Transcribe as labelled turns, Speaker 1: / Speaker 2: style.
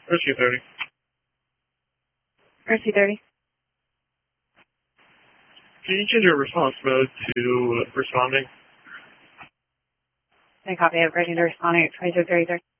Speaker 1: Rescue 30.
Speaker 2: Rescue 30.
Speaker 1: Can you change your response mode to responding?
Speaker 2: I copy it. Ready to responding at 2233.